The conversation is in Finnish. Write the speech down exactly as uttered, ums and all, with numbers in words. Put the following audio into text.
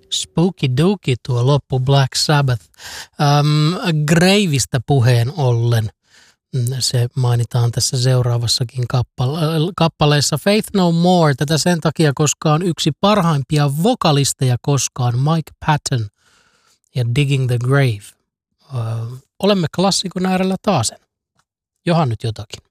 Spooky Dookie tuo loppu Black Sabbath. Ähm, Graveista puheen ollen. Se mainitaan tässä seuraavassakin kappale- kappaleessa. Faith No More. Tätä sen takia, koska on yksi parhaimpia vokalisteja koskaan, Mike Patton ja Digging the Grave. Öö, olemme klassikon äärellä taasen. Johan nyt jotakin.